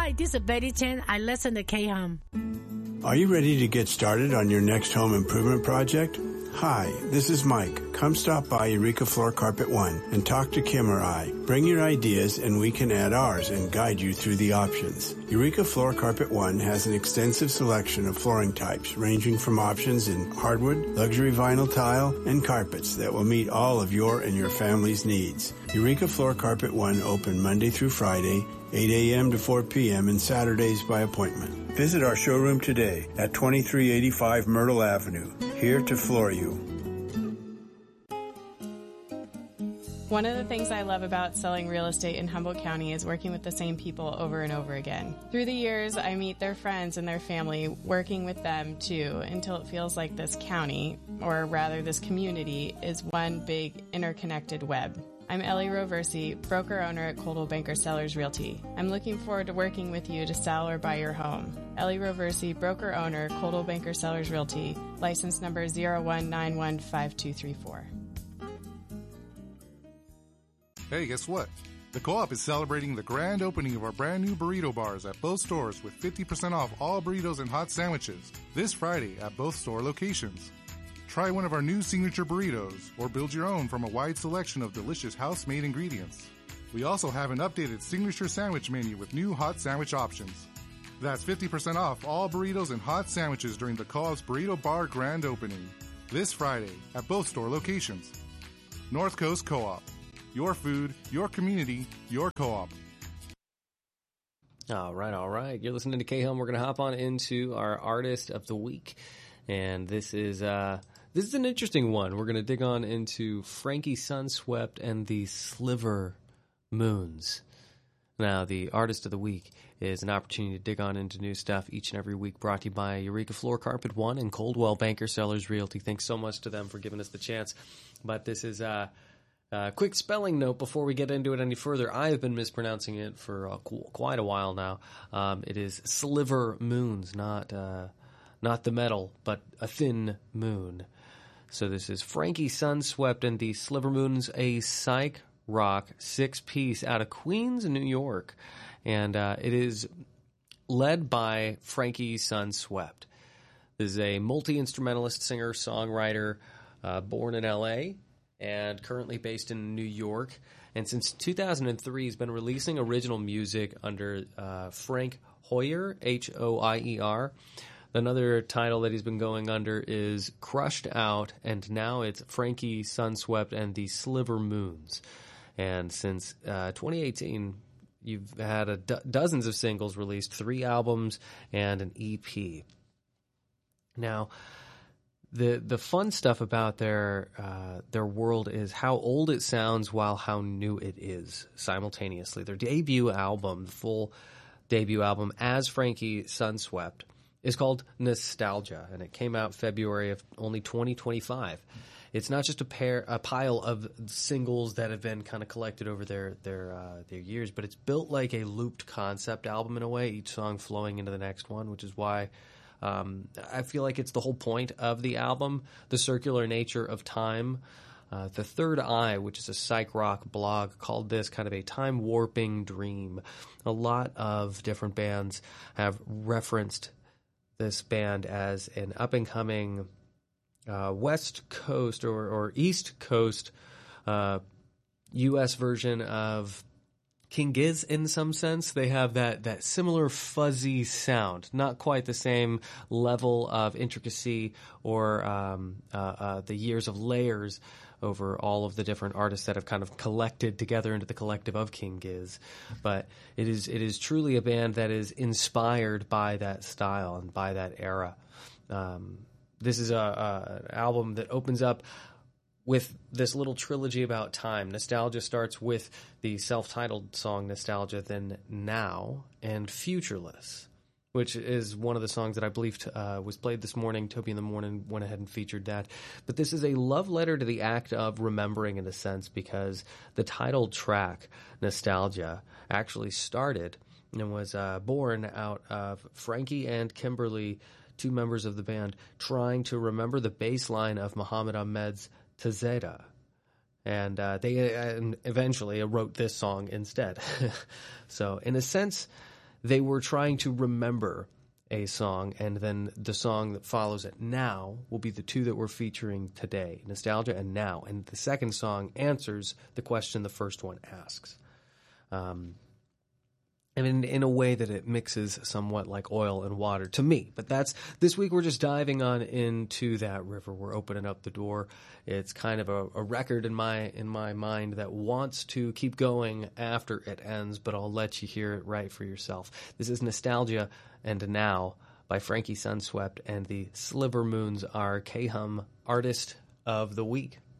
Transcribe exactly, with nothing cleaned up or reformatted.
Hi, this is Betty Chen. I listen to K-Hum. Are you ready to get started on your next home improvement project? Hi, this is Mike. Come stop by Eureka Floor Carpet One and talk to Kim or I. Bring your ideas and we can add ours and guide you through the options. Eureka Floor Carpet One has an extensive selection of flooring types ranging from options in hardwood, luxury vinyl tile, and carpets that will meet all of your and your family's needs. Eureka Floor Carpet One open Monday through Friday, eight a.m. to four p.m. and Saturdays by appointment. Visit our showroom today at twenty-three eighty-five Myrtle Avenue, here to floor you. One of the things I love about selling real estate in Humboldt County is working with the same people over and over again. Through the years, I meet their friends and their family, working with them too, until it feels like this county, or rather this community, is one big interconnected web. I'm Ellie Roversi, broker-owner at Coldwell Banker Sellers Realty. I'm looking forward to working with you to sell or buy your home. Ellie Roversi, broker-owner, Coldwell Banker Sellers Realty, license number zero one nine one five two three four. Hey, guess what? The Co-op is celebrating the grand opening of our brand new burrito bars at both stores with fifty percent off all burritos and hot sandwiches this Friday at both store locations. Try one of our new signature burritos or build your own from a wide selection of delicious house-made ingredients. We also have an updated signature sandwich menu with new hot sandwich options. That's fifty percent off all burritos and hot sandwiches during the Co-op's Burrito Bar grand opening this Friday at both store locations. North Coast Co-op. Your food, your community, your co-op. All right, all right. You're listening to K-Hum. We're going to hop on into our Artist of the Week. And this is uh, this is an interesting one. We're going to dig on into Frankie Sunswept and the Sliver Moons. Now, the Artist of the Week is an opportunity to dig on into new stuff each and every week, brought to you by Eureka Floor Carpet One and Coldwell Banker Sellers Realty. Thanks so much to them for giving us the chance. But this is... Uh, Uh, quick spelling note before we get into it any further. I have been mispronouncing it for uh, qu- quite a while now. Um, it is Sliver Moons, not uh, not the metal, but a thin moon. So this is Frankie Sunswept and the Sliver Moons, a psych rock six-piece out of Queens, New York. And uh, it is led by Frankie Sunswept. This is a multi-instrumentalist, singer, songwriter, uh, born in L A, and currently based in New York. And since two thousand three, he's been releasing original music under uh, Frank Hoyer, H O I E R. Another title that he's been going under is Crushed Out, and now it's Frankie Sunswept and the Sliver Moons. And since uh, twenty eighteen, you've had a do- dozens of singles released, three albums, and an E P. Now, The the fun stuff about their uh, their world is how old it sounds while how new it is simultaneously. Their debut album, the full debut album as Frankie Sunswept, is called Nostalgia, and it came out February of only twenty twenty-five. It's not just a pair a pile of singles that have been kind of collected over their their uh, their years, but it's built like a looped concept album in a way, each song flowing into the next one, which is why Um, I feel like it's the whole point of the album, the circular nature of time. Uh, the Third Eye, which is a psych rock blog, called this kind of a time-warping dream. A lot of different bands have referenced this band as an up-and-coming uh, West Coast or, or East Coast uh, U S version of King Giz, in some sense. They have that, that similar fuzzy sound, not quite the same level of intricacy or um, uh, uh, the years of layers over all of the different artists that have kind of collected together into the collective of King Giz. But it is it is truly a band that is inspired by that style and by that era. Um, this is a, a an album that opens up with this little trilogy about time. Nostalgia starts with the self-titled song Nostalgia, then Now, and Futureless, which is one of the songs that I believe uh, was played this morning. Toby in the Morning went ahead and featured that. But this is a love letter to the act of remembering, in a sense, because the title track, Nostalgia, actually started and was uh, born out of Frankie and Kimberly, two members of the band, trying to remember the bass line of Muhammad Ahmed's Tazeda. And uh, they uh, eventually wrote this song instead. So in a sense, they were trying to remember a song, and then the song that follows it, Now, will be the two that we're featuring today, Nostalgia and Now. And the second song answers the question the first one asks. Um, and in, in a way that it mixes somewhat like oil and water to me. But that's, this week we're just diving on into that river. We're opening up the door. It's kind of a, a record in my in my mind that wants to keep going after it ends, but I'll let you hear it right for yourself. This is Nostalgia and Now by Frankie Sunswept, and the Sliver Moons are K-Hum Artist of the Week.